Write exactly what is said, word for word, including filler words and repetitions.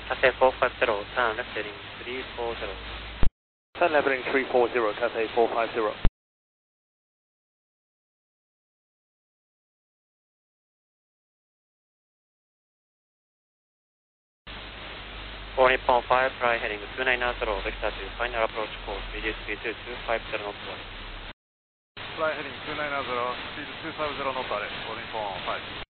Cathay four five zero, turn left heading three four zero. Turn left heading three four zero, Cathay four five zero. four Nippon five, try heading two nine zero, vector to final approach course, reduce speed to two five zero knots. Fly heading two nine zero, speed two five zero knots, four Nippon five.